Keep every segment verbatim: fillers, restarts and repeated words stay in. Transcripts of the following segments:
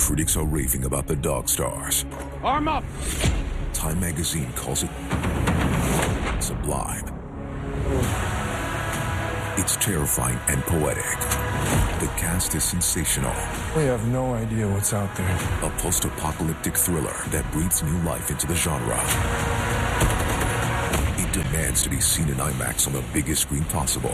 critics are raving about the Dog Stars. Arm up! Time magazine calls it sublime. It's terrifying and poetic. The cast is sensational. We have no idea what's out there. A post-apocalyptic thriller that breathes new life into the genre. It demands to be seen in IMAX on the biggest screen possible.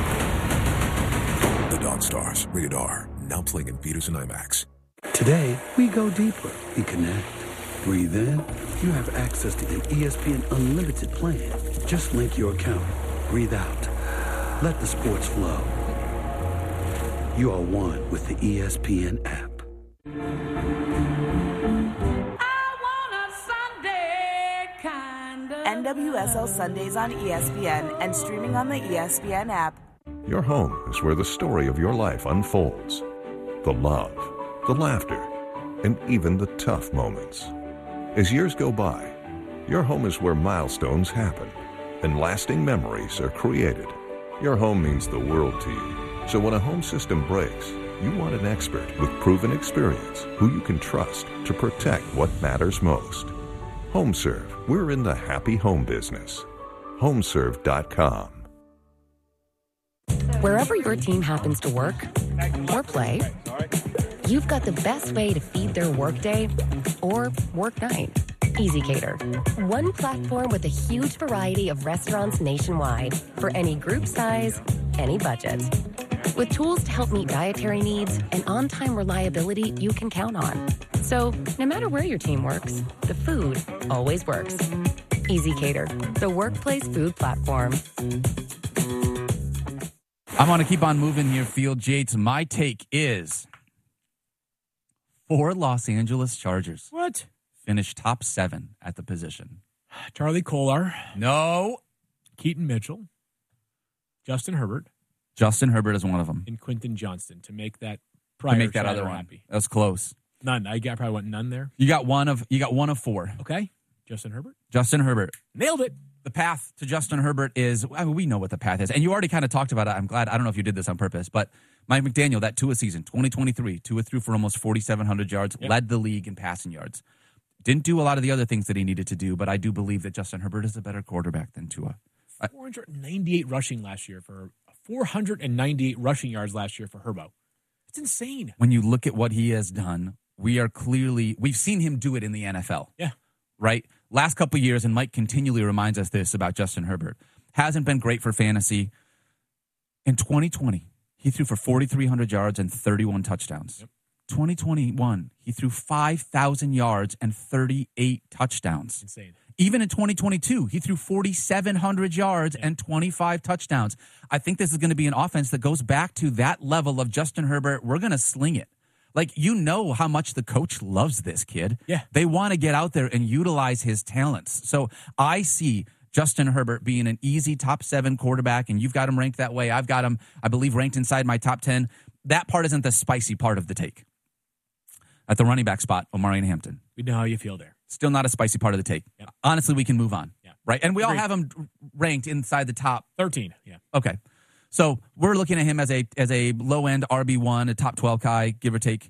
The Dog Stars, rated R, now playing in theaters and IMAX. Today, we go deeper and connect. Breathe in, you have access to an E S P N Unlimited plan. Just link your account. Breathe out. Let the sports flow. You are one with the E S P N app. N W S L Sundays on E S P N and streaming on the E S P N app. Your home is where the story of your life unfolds. The love, the laughter, and even the tough moments. As years go by, your home is where milestones happen and lasting memories are created. Your home means the world to you. So when a home system breaks, you want an expert with proven experience who you can trust to protect what matters most. HomeServe, we're in the happy home business. home serve dot com. Wherever your team happens to work or play, you've got the best way to feed their workday or work night. EasyCater. One platform with a huge variety of restaurants nationwide for any group size, any budget. With tools to help meet dietary needs and on-time reliability you can count on. So, no matter where your team works, the food always works. EasyCater, the workplace food platform. I want to keep on moving here, Field Yates. My take is four Los Angeles Chargers. What? Finished top seven at the position. Charlie Kolar. No. Keaton Mitchell. Justin Herbert. Justin Herbert is one of them. And Quentin Johnston to make that prior to make that other one happy. That was close. None. I got probably went none there. You got one of you got one of four. Okay. Justin Herbert. Justin Herbert. Nailed it. The path to Justin Herbert is, I mean, we know what the path is. And you already kind of talked about it. I'm glad. I don't know if you did this on purpose, but Mike McDaniel, that Tua season, twenty twenty-three, Tua threw for almost forty-seven hundred yards, yep. Led the league in passing yards. Didn't do a lot of the other things that he needed to do, but I do believe that Justin Herbert is a better quarterback than Tua. four hundred ninety-eight rushing last year for four hundred ninety-eight rushing yards last year for Herbo. It's insane. When you look at what he has done, we are clearly, we've seen him do it in the N F L. Yeah. Right? Last couple of years, and Mike continually reminds us this about Justin Herbert, hasn't been great for fantasy. In twenty twenty, he threw for forty-three hundred yards and thirty-one touchdowns. Yep. twenty twenty-one, he threw five thousand yards and thirty-eight touchdowns. Insane. Even in twenty twenty-two, he threw forty-seven hundred yards yeah. and twenty-five touchdowns. I think this is going to be an offense that goes back to that level of Justin Herbert. We're going to sling it. Like, you know how much the coach loves this kid. Yeah. They want to get out there and utilize his talents. So I see Justin Herbert being an easy top seven quarterback, and you've got him ranked that way. I've got him, I believe, ranked inside my top ten. That part isn't the spicy part of the take. At the running back spot, Omari and Hampton. We know how you feel there. Still not a spicy part of the take. Yep. Honestly, we can move on. Yeah. Right? And we Agreed. all have him ranked inside the top thirteen. Yeah. Okay. So we're looking at him as a as a low-end R B one, a top twelve guy, give or take.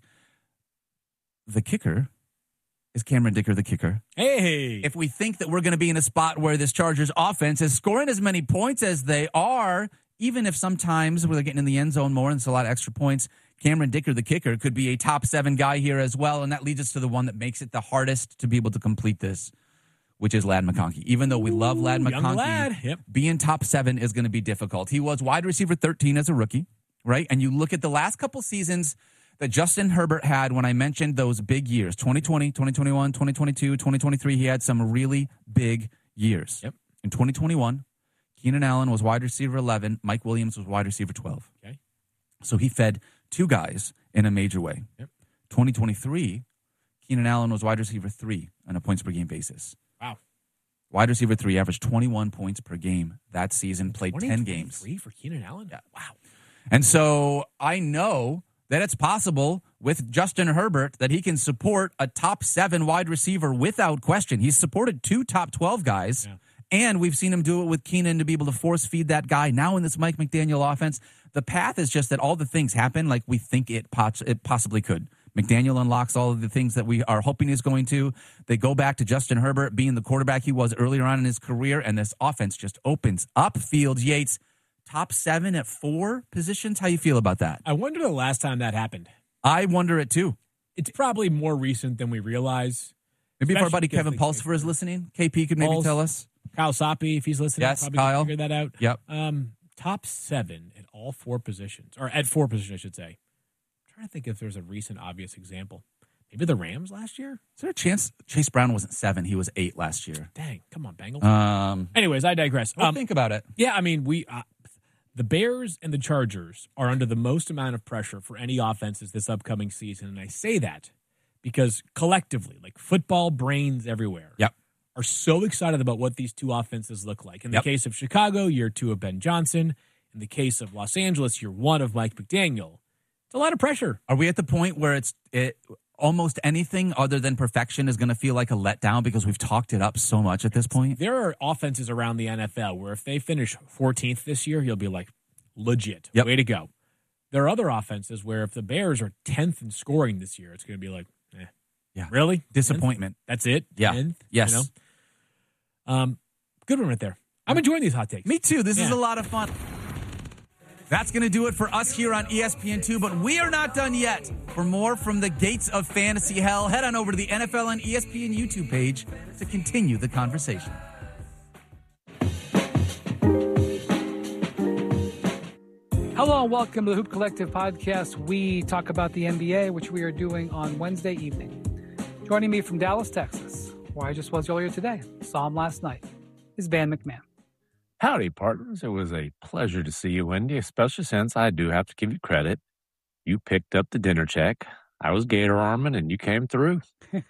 The kicker is Cameron Dicker, the kicker. Hey! If we think that we're going to be in a spot where this Chargers offense is scoring as many points as they are, even if sometimes where they're getting in the end zone more and it's a lot of extra points, Cameron Dicker, the kicker, could be a top seven guy here as well, and that leads us to the one that makes it the hardest to be able to complete this, which is Ladd McConkey. Even though we love Ladd McConkey, Lad. Yep. being top seven is going to be difficult. He was wide receiver thirteen as a rookie, right? And you look at the last couple seasons that Justin Herbert had when I mentioned those big years, twenty twenty, twenty twenty-one, twenty twenty-two, twenty twenty-three, he had some really big years. Yep. In twenty twenty-one, Keenan Allen was wide receiver eleven, Mike Williams was wide receiver twelve. Okay. So he fed two guys in a major way. Yep. twenty twenty-three, Keenan Allen was wide receiver three on a points per game basis. Wow. Wide receiver three averaged twenty-one points per game that season, played ten games. twenty for Keenan Allen? Yeah. Wow. And so I know that it's possible with Justin Herbert that he can support a top seven wide receiver without question. He's supported two top twelve guys, yeah. and we've seen him do it with Keenan to be able to force feed that guy. Now in this Mike McDaniel offense, the path is just that all the things happen like we think it, poss- it possibly could. McDaniel unlocks all of the things that we are hoping he's going to. They go back to Justin Herbert being the quarterback he was earlier on in his career, and this offense just opens up. Fields, Yates, top seven at four positions. How you feel about that? I wonder the last time that happened. I wonder it too. It's probably more recent than we realize. Maybe if our buddy Especially Kevin because Pulsifer is listening, K P could maybe Pulse. tell us. Kyle Soppe, if he's listening, Yes, probably Kyle. can figure that out. Yep. Um, top seven at all four positions, or at four positions, I should say. I'm trying to think if there's a recent obvious example. Maybe the Rams last year? Is there a chance Chase Brown wasn't seven? He was eight last year. Dang, come on, Bengals. Um, Anyways, I digress. we'll Um, think about it. yeah, I mean, we uh, the Bears and the Chargers are under the most amount of pressure for any offenses this upcoming season, and I say that because collectively, like football brains everywhere, Yep. are so excited about what these two offenses look like. In the Yep. case of Chicago, year two of Ben Johnson. In the case of Los Angeles, year one of Mike McDaniel. It's a lot of pressure. Are we at the point where it's it almost anything other than perfection is going to feel like a letdown because we've talked it up so much at this point? There are offenses around the N F L where if they finish fourteenth this year, you'll be like, legit, Yep. way to go. There are other offenses where if the Bears are tenth in scoring this year, it's going to be like, eh, Yeah. really? Disappointment. tenth? That's it? Yeah. tenth? Yes. You know? Um, good one right there. I'm enjoying these hot takes. Me too. This is Yeah. a lot of fun. That's going to do it for us here on E S P N two, but we are not done yet. For more from the gates of fantasy hell, head on over to the N F L and E S P N YouTube page to continue the conversation. Hello and welcome to the Hoop Collective podcast. We talk about the N B A, which we are doing on Wednesday evening. Joining me from Dallas, Texas, where I just was earlier today, saw him last night, is Van McMahon. Howdy, partners. It was a pleasure to see you, Wendy, especially since I do have to give you credit. You picked up the dinner check. I was gator arming, and you came through.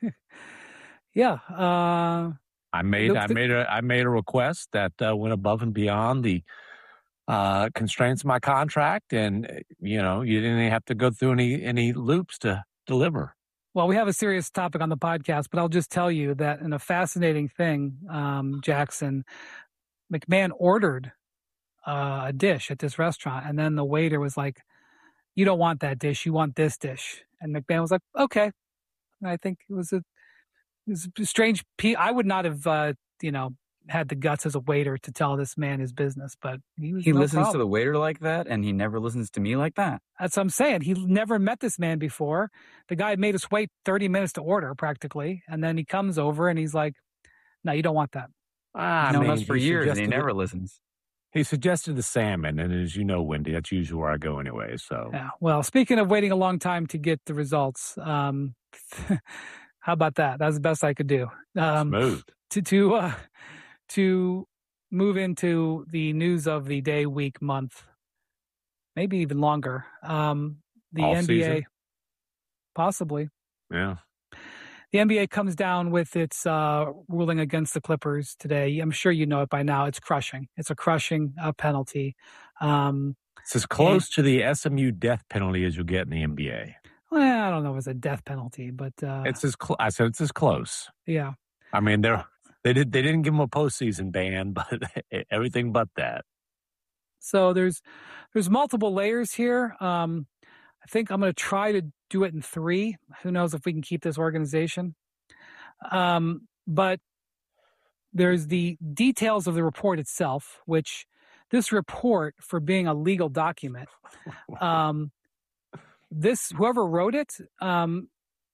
Yeah. Uh, I made the- I made a I made a request that uh, went above and beyond the uh, constraints of my contract, and uh, you know you didn't have to go through any any loops to deliver. well, we have a serious topic on the podcast, but I'll just tell you that in a fascinating thing, um, Jackson, McMahon ordered uh, a dish at this restaurant, and then the waiter was like, "You don't want that dish. You want this dish." And McMahon was like, "Okay." And I think it was a, it was a strange. Pe- I would not have, uh, you know, had the guts as a waiter to tell this man his business, but he was He no listens problem. to the waiter like that, and he never listens to me like that. That's what I'm saying. He never met this man before. The guy made us wait thirty minutes to order practically, and then he comes over and he's like, "No, you don't want that." I He's known mean, us for he years, and he suggested never it- listens. He suggested the salmon, and as you know, Wendy, that's usually where I go anyway. So Yeah. Well, speaking of waiting a long time to get the results, um, how about that? That's the best I could do. Um, smooth. to to uh, to move into the news of the day, week, month, maybe even longer. Um, the All N B A, season? possibly. Yeah. The N B A comes down with its uh, ruling against the Clippers today. I'm sure you know it by now. It's crushing. It's a crushing uh, penalty. Um, It's as close to the S M U death penalty as you'll get in the N B A. well, I don't know if it's a death penalty, but uh, It's as cl- I said it's as close. yeah. I mean, they're they did they didn't give him a postseason ban, but everything but that. So there's there's multiple layers here. Um, I think I'm going to try to do it in three. Who knows if we can keep this organization? Um, but there's the details of the report itself, which this report, for being a legal document, um, this whoever wrote it um,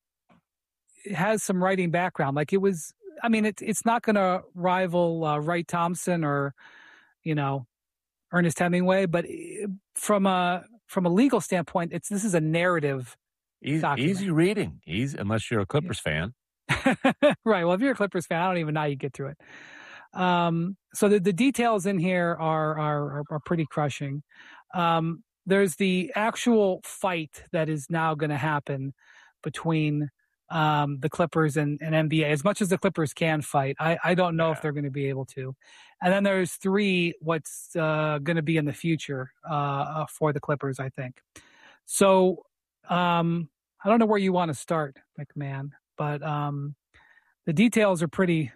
has some writing background. Like it was, I mean, it, it's not going to rival uh, Wright Thompson or, you know, Ernest Hemingway, but from a from a legal standpoint, it's this is a narrative Easy, document. easy reading, easy unless you're a Clippers fan. Right. Well, if you're a Clippers fan, I don't even know how you get through it. Um, so the, the details in here are are, are pretty crushing. Um, there's the actual fight that is now going to happen between um, the Clippers and, and N B A. As much as the Clippers can fight, I, I don't know Yeah. if they're going to be able to. And then there's three, what's uh, going to be in the future uh, for the Clippers, I think. So um, I don't know where you want to start, McMahon, but um, the details are pretty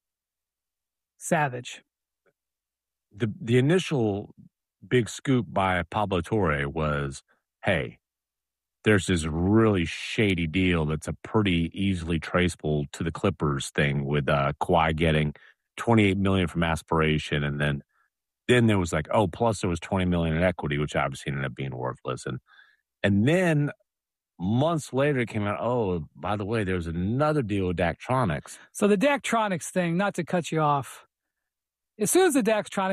savage. The the initial big scoop by Pablo Torre was, hey, there's this really shady deal that's a pretty easily traceable to the Clippers thing with uh, Kawhi getting twenty-eight million dollars from aspiration, and then then there was like, oh, plus there was twenty million dollars in equity, which obviously ended up being worthless. And and then months later it came out, oh, by the way, there's another deal with Daktronics. So the Daktronics thing, not to cut you off, as soon as the Daktronics